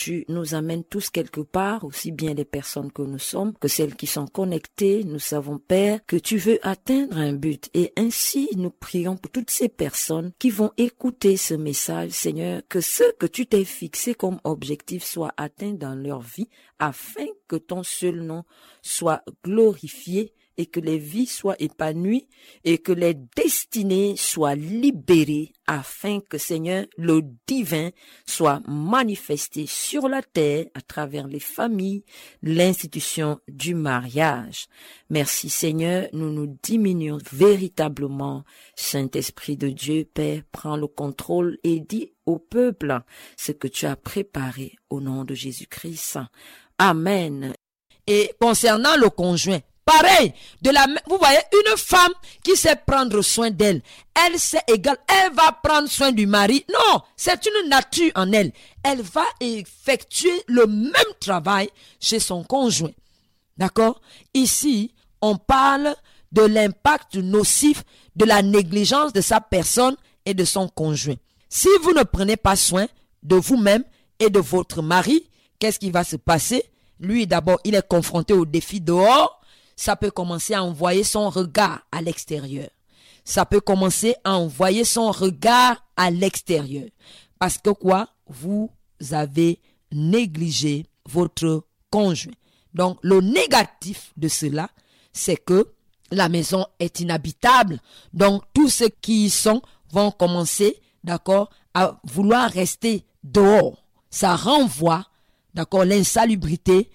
Tu nous amènes tous quelque part, aussi bien les personnes que nous sommes, que celles qui sont connectées. Nous savons, Père, que tu veux atteindre un but. Et ainsi, nous prions pour toutes ces personnes qui vont écouter ce message, Seigneur, que ce que tu t'es fixé comme objectif soit atteint dans leur vie, afin que ton seul nom soit glorifié et que les vies soient épanouies et que les destinées soient libérées afin que, Seigneur, le divin soit manifesté sur la terre à travers les familles, l'institution du mariage. Merci, Seigneur, nous nous diminuons véritablement. Saint-Esprit de Dieu, Père, prends le contrôle et dis au peuple ce que tu as préparé au nom de Jésus-Christ. Amen. Et concernant le conjoint, pareil, vous voyez, une femme qui sait prendre soin d'elle, elle sait égal, elle va prendre soin du mari. Non, c'est une nature en elle. Elle va effectuer le même travail chez son conjoint. D'accord? Ici, on parle de l'impact nocif de la négligence de sa personne et de son conjoint. Si vous ne prenez pas soin de vous-même et de votre mari, qu'est-ce qui va se passer? Lui, d'abord, il est confronté au défi dehors. Ça peut commencer à envoyer son regard à l'extérieur. Ça peut commencer à envoyer son regard à l'extérieur. Parce que quoi? Vous avez négligé votre conjoint. Donc, le négatif de cela, c'est que la maison est inhabitable. Donc, tous ceux qui y sont vont commencer, d'accord, à vouloir rester dehors. Ça renvoie, d'accord, l'insalubrité,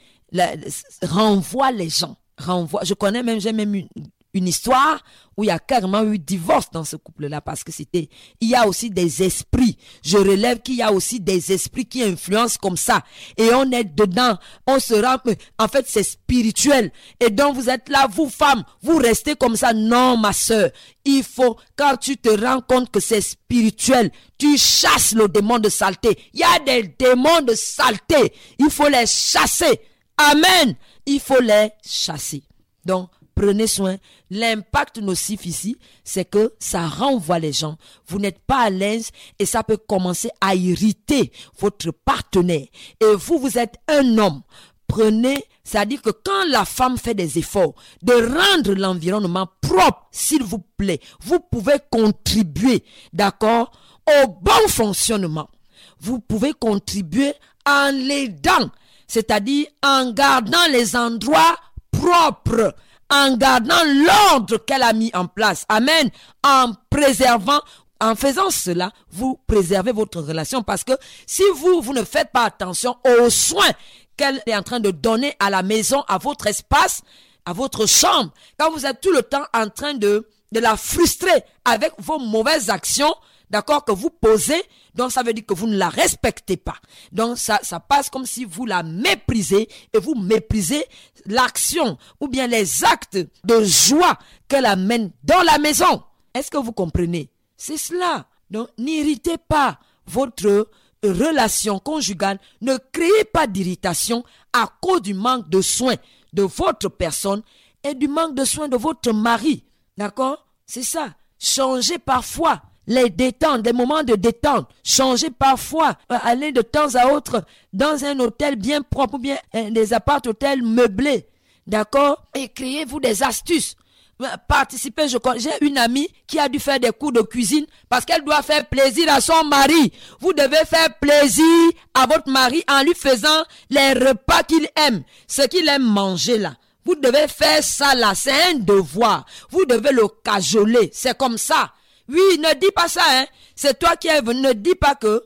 renvoie les gens. Je connais même, j'ai même une histoire où il y a carrément eu divorce dans ce couple-là parce que il y a aussi des esprits. Je relève qu'il y a aussi des esprits qui influencent comme ça. Et on est dedans, on se rend, en fait c'est spirituel. Et donc vous êtes là, vous femmes, vous restez comme ça. Non ma sœur, il faut, quand tu te rends compte que c'est spirituel, tu chasses le démon de saleté. Il y a des démons de saleté, il faut les chasser. Amen. Il faut les chasser. Donc, prenez soin. L'impact nocif ici, c'est que ça renvoie les gens. Vous n'êtes pas à l'aise et ça peut commencer à irriter votre partenaire. Et vous êtes un homme. Prenez, c'est-à-dire que quand la femme fait des efforts de rendre l'environnement propre, s'il vous plaît, vous pouvez contribuer, d'accord, au bon fonctionnement. Vous pouvez contribuer en l'aidant. C'est-à-dire en gardant les endroits propres, en gardant l'ordre qu'elle a mis en place. Amen. En préservant, en faisant cela, vous préservez votre relation parce que si vous ne faites pas attention aux soins qu'elle est en train de donner à la maison, à votre espace, à votre chambre, quand vous êtes tout le temps en train de la frustrer avec vos mauvaises actions, d'accord, que vous posez, donc ça veut dire que vous ne la respectez pas. Donc ça passe comme si vous la méprisez et vous méprisez l'action ou bien les actes de joie qu'elle amène dans la maison. Est-ce que vous comprenez? C'est cela. Donc n'irritez pas votre relation conjugale. Ne créez pas d'irritation à cause du manque de soins de votre personne et du manque de soins de votre mari. D'accord? C'est ça. Changez parfois les détentes, des moments de détente. Changez parfois, aller de temps à autre dans un hôtel bien propre ou bien des appart-hôtels meublés. D'accord? Et créez-vous des astuces. Participez, j'ai une amie qui a dû faire des cours de cuisine parce qu'elle doit faire plaisir à son mari. Vous devez faire plaisir à votre mari en lui faisant les repas qu'il aime, ce qu'il aime manger là. Vous devez faire ça là, c'est un devoir. Vous devez le cajoler, c'est comme ça. Oui, ne dis pas ça, hein. C'est toi qui es venu, ne dis pas que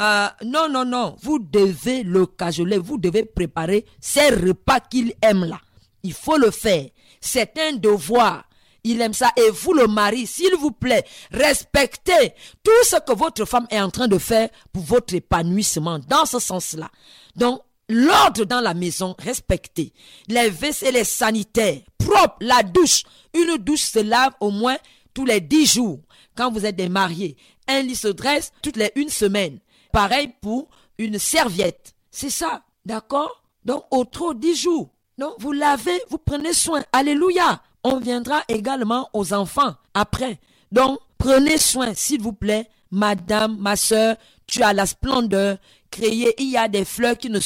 non. Vous devez le cajoler, vous devez préparer ces repas qu'il aime là. Il faut le faire. C'est un devoir. Il aime ça. Et vous, le mari, s'il vous plaît, respectez tout ce que votre femme est en train de faire pour votre épanouissement, dans ce sens-là. Donc, l'ordre dans la maison, respectez. Les WC, les sanitaires, propres, la douche. Une douche se lave au moins tous les 10 jours. Quand vous êtes des mariés, un lit se dresse toutes les 1 semaine. Pareil pour une serviette. C'est ça, d'accord? Donc, au trop 10 jours. Donc, vous lavez, vous prenez soin. Alléluia. On viendra également aux enfants après. Donc, prenez soin, s'il vous plaît, madame, ma soeur, tu as la splendeur créée. Il y a des fleurs qui ne